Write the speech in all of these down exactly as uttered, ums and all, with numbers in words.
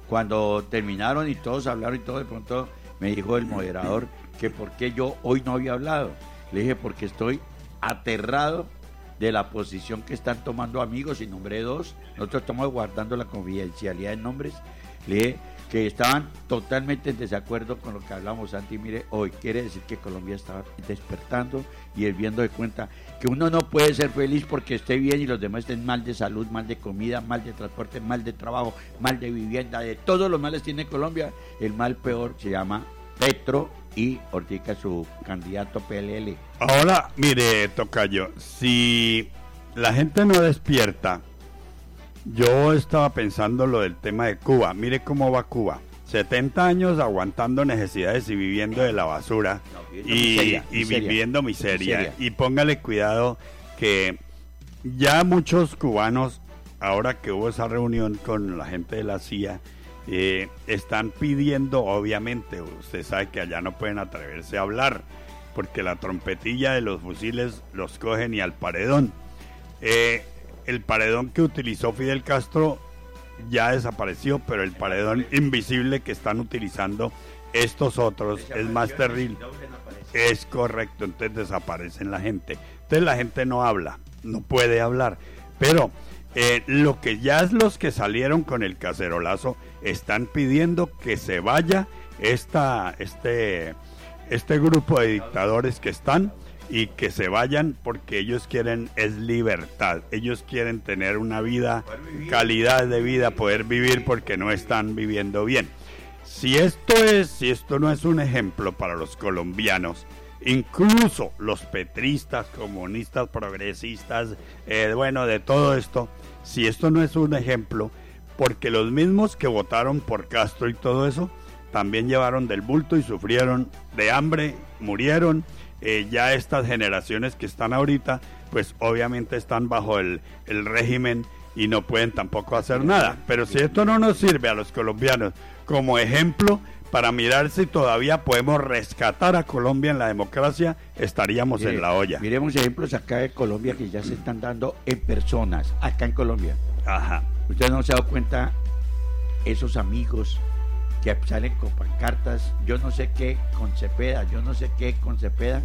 cuando terminaron y todos hablaron y todo, de pronto me dijo el moderador que por qué yo hoy no había hablado. Le dije, porque estoy aterrado de la posición que están tomando amigos, y nombré dos. Nosotros estamos guardando la confidencialidad de nombres. Le dije que estaban totalmente en desacuerdo con lo que hablamos antes. Y mire, hoy quiere decir que Colombia está despertando y es viendo de cuenta que uno no puede ser feliz porque esté bien y los demás estén mal de salud, mal de comida, mal de transporte, mal de trabajo, mal de vivienda. De todos los males tiene Colombia, el mal peor se llama Petro y Ortica, su candidato P L L. Ahora, mire, tocayo, si la gente no despierta, yo estaba pensando lo del tema de Cuba. Mire cómo va Cuba. setenta años aguantando necesidades y viviendo de la basura, no, viviendo y, miseria, y miseria. viviendo miseria. miseria. Y póngale cuidado que ya muchos cubanos, ahora que hubo esa reunión con la gente de la C I A, eh, están pidiendo, obviamente, usted sabe que allá no pueden atreverse a hablar, porque la trompetilla de los fusiles los cogen y al paredón. Eh, el paredón que utilizó Fidel Castro ya desapareció, pero el paredón invisible que están utilizando estos otros es más terrible. Es correcto, entonces desaparecen la gente. Entonces la gente no habla, no puede hablar. Pero eh, lo que ya es los que salieron con el cacerolazo están pidiendo que se vaya esta, este, este grupo de dictadores que están, y que se vayan porque ellos quieren es libertad, ellos quieren tener una vida, calidad de vida, poder vivir porque no están viviendo bien. Si esto es, si esto no es un ejemplo para los colombianos, incluso los petristas, comunistas, progresistas, eh, bueno, de todo esto, si esto no es un ejemplo, porque los mismos que votaron por Castro y todo eso, también llevaron del bulto y sufrieron de hambre, murieron. Eh, ya estas generaciones que están ahorita, pues obviamente están bajo el, el régimen y no pueden tampoco hacer nada. Pero si esto no nos sirve a los colombianos como ejemplo para mirar si todavía podemos rescatar a Colombia en la democracia, estaríamos Mire, en la olla. Miremos ejemplos acá de Colombia que ya se están dando en personas, acá en Colombia. Ajá. Usted no se ha dado cuenta, esos amigos que salen con pancartas, yo no sé qué con Cepeda, yo no sé qué con Cepeda.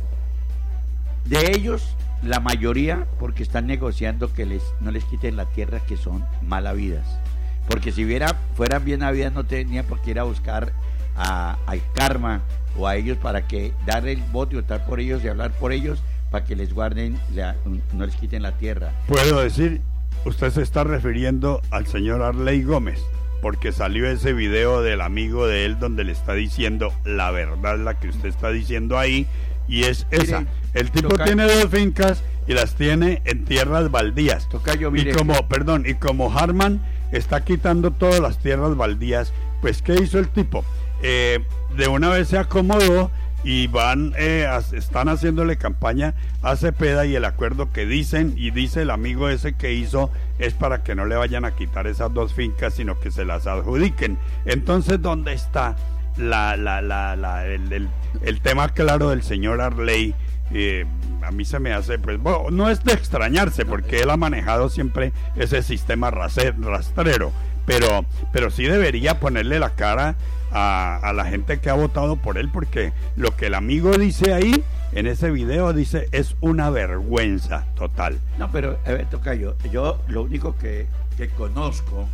De ellos, la mayoría, porque están negociando que les no les quiten la tierra, que son malavidas. Porque si hubiera, fueran bien habidas, no tenían por qué ir a buscar a, a Karma o a ellos para que dar el voto y votar por ellos y hablar por ellos, para que les guarden, la, no les quiten la tierra. Puedo decir, usted se está refiriendo al señor Arley Gómez, porque salió ese video del amigo de él donde le está diciendo la verdad, la que usted está diciendo ahí, y es esa. Mire, el tipo toca... tiene dos fincas y las tiene en tierras baldías. Tocayo, mire. Y como, perdón, y como Harman está quitando todas las tierras baldías, pues ¿qué hizo el tipo? Eh, de una vez se acomodó y van, eh, están haciéndole campaña a Cepeda, y el acuerdo que dicen, y dice el amigo ese que hizo, es para que no le vayan a quitar esas dos fincas, sino que se las adjudiquen. Entonces, ¿dónde está la, la, la, la, el, el, el tema claro del señor Arley? Eh, a mí se me hace, pues, bueno, no es de extrañarse, porque él ha manejado siempre ese sistema rastrero, pero, pero sí debería ponerle la cara A, a la gente que ha votado por él, porque lo que el amigo dice ahí, en ese video, dice, es una vergüenza total. No, pero, a ver, tocayo, yo lo único que, que conozco,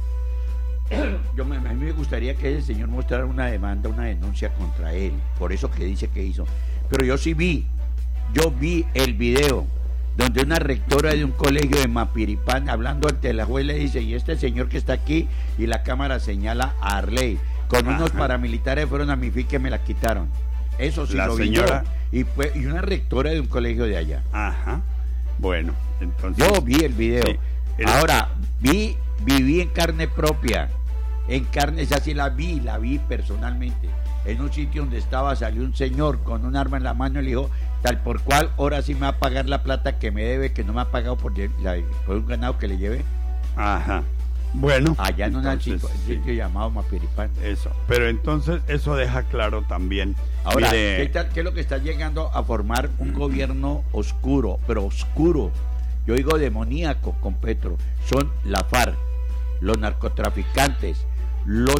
yo me, a mí me gustaría que ese señor mostrara una demanda, una denuncia contra él, por eso que dice que hizo. Pero yo sí vi, yo vi el video, donde una rectora de un colegio de Mapiripán, hablando ante la juez, le dice, y este señor que está aquí, y la cámara señala a Arley, con Ajá. unos paramilitares fueron a mi fin que me la quitaron. Eso sí la lo señora... vi yo. Y, fue, y una rectora de un colegio de allá. Ajá. Bueno, entonces... Yo vi el video. Sí, el... Ahora, vi, viví en carne propia. En carne, esa sí la vi, la vi personalmente. En un sitio donde estaba, salió un señor con un arma en la mano y le dijo, tal por cual, ahora sí me va a pagar la plata que me debe, que no me ha pagado por, la, por un ganado que le llevé. Ajá. Bueno, allá en un sitio sí. llamado Mapiripán. Eso, pero entonces eso deja claro también. Ahora, mire... ¿qué, tal, ¿qué es lo que está llegando a formar un gobierno oscuro, pero oscuro? Yo digo demoníaco con Petro. Son la FARC, los narcotraficantes, los